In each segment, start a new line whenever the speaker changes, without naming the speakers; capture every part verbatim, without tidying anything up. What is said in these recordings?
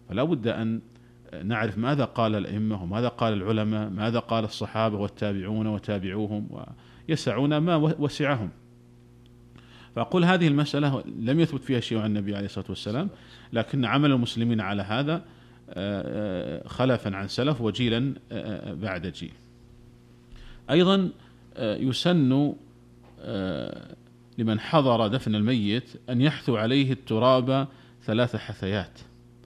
فلا بد أن نعرف ماذا قال الأئمة وماذا قال العلماء، ماذا قال الصحابة والتابعون وتابعوهم ويسعون ما وسعهم. فأقول هذه المسألة لم يثبت فيها شيء عن النبي عليه الصلاة والسلام، لكن عمل المسلمين على هذا خلفا عن سلف وجيلا بعد جيل. أيضا يسن لمن حضر دفن الميت أن يحثو عليه التراب ثلاث حثيات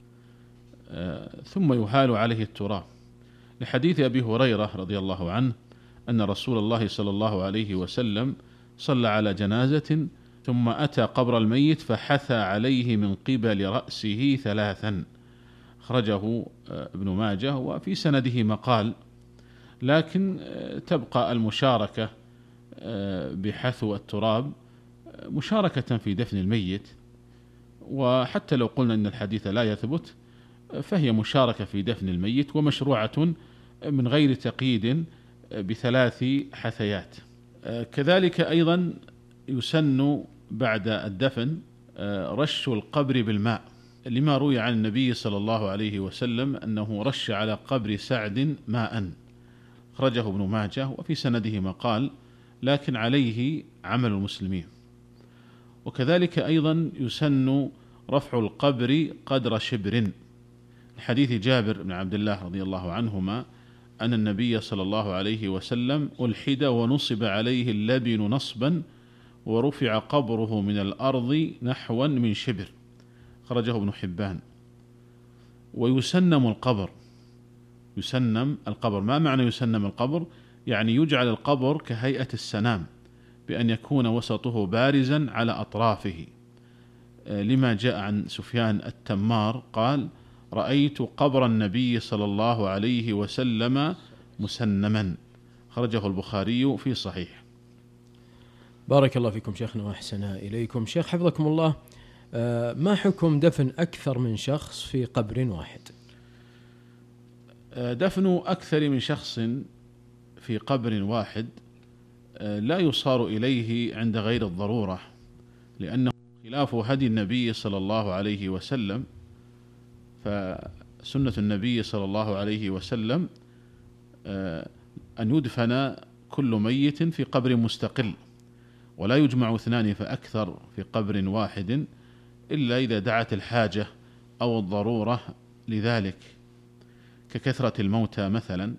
ثم يهال عليه التراب، لحديث أبي هريرة رضي الله عنه أن رسول الله صلى الله عليه وسلم صلى على جنازة ثم أتى قبر الميت فحثى عليه من قبل رأسه ثلاثا، أخرجه ابن ماجه وفي سنده مقال، لكن تبقى المشاركة بحثو التراب مشاركة في دفن الميت، وحتى لو قلنا أن الحديث لا يثبت فهي مشاركة في دفن الميت ومشروعة من غير تقييد بثلاث حثيات. كذلك أيضا يسن بعد الدفن رش القبر بالماء، لما روي عن النبي صلى الله عليه وسلم أنه رش على قبر سعد ماء، أخرجه ابن ماجه وفي سنده مقال، لكن عليه عمل المسلمين. وكذلك أيضا يسن رفع القبر قدر شبر، حديث جابر بن عبد الله رضي الله عنهما أن النبي صلى الله عليه وسلم ألحد ونصب عليه اللبن نصبا ورفع قبره من الأرض نحوا من شبر، خرجه ابن حبان. ويسنم القبر، يسنم القبر، ما معنى يسنم القبر؟ يعني يجعل القبر كهيئة السنام بأن يكون وسطه بارزا على أطرافه، لما جاء عن سفيان التمار قال: رأيت قبر النبي صلى الله عليه وسلم مسنما، خرجه البخاري في صحيح.
بارك الله فيكم شيخنا وأحسن إليكم. شيخ حفظكم الله، ما حكم دفن أكثر من شخص في قبر واحد؟
دفن أكثر من شخص في قبر واحد لا يصار إليه عند غير الضرورة، لأنه خلاف هدي النبي صلى الله عليه وسلم. فسنة النبي صلى الله عليه وسلم أن يدفن كل ميت في قبر مستقل، ولا يجمع اثنان فأكثر في قبر واحد إلا إذا دعت الحاجة أو الضرورة لذلك، ككثرة الموتى مثلا،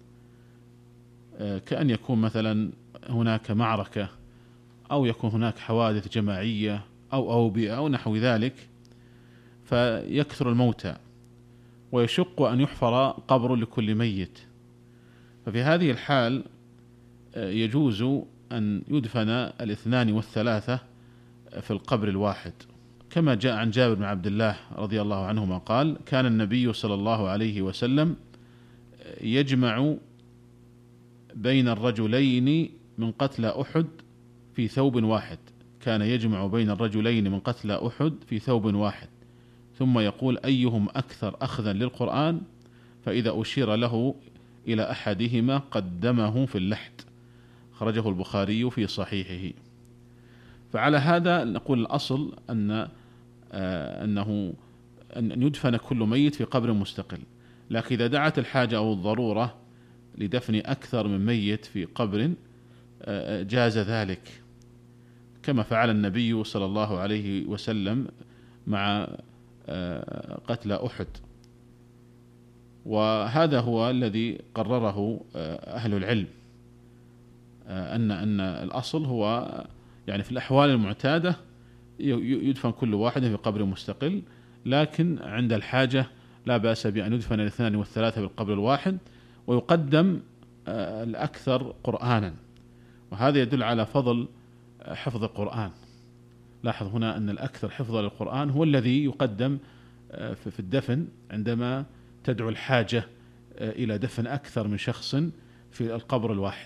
كأن يكون مثلا هناك معركة أو يكون هناك حوادث جماعية أو أوبئة أو نحو ذلك، فيكثر الموتى ويشق أن يحفر قبر لكل ميت. ففي هذه الحال يجوز أن يدفن الاثنان والثلاثة في القبر الواحد، كما جاء عن جابر بن عبد الله رضي الله عنهما قال: كان النبي صلى الله عليه وسلم يجمع بين الرجلين من قتلى أحد في ثوب واحد، كان يجمع بين الرجلين من قتلى أحد في ثوب واحد، ثم يقول: أيهم أكثر أخذا للقرآن؟ فإذا أشير له إلى أحدهما قدمه في اللحد، خرجه البخاري في صحيحه. فعلى هذا نقول الأصل أن آه أنه أن يدفن كل ميت في قبر مستقل، لكن إذا دعت الحاجة أو الضرورة لدفن أكثر من ميت في قبر آه جاز ذلك، كما فعل النبي صلى الله عليه وسلم مع آه قتل أحد. وهذا هو الذي قرره آه أهل العلم، آه أن أن الأصل هو يعني في الأحوال المعتادة يدفن كل واحد في قبر مستقل، لكن عند الحاجة لا بأس بأن يدفن الاثنان والثلاثة بالقبر الواحد، ويقدم الأكثر قرآنا، وهذا يدل على فضل حفظ القرآن. لاحظ هنا أن الأكثر حفظا للقرآن هو الذي يقدم في الدفن عندما تدعو الحاجة إلى دفن أكثر من شخص في القبر الواحد.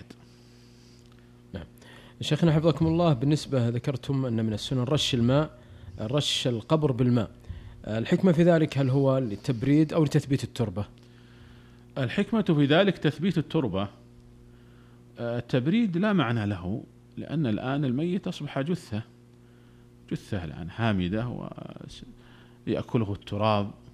شيخنا حفظكم الله، بالنسبة ذكرتم أن من السنن رش الماء، رش القبر بالماء، الحكمة في ذلك هل هو للتبريد أو لتثبيت التربة؟
الحكمة في ذلك تثبيت التربة، التبريد لا معنى له، لأن الآن الميت أصبح جثة جثة الآن هامدة ويأكله التراب،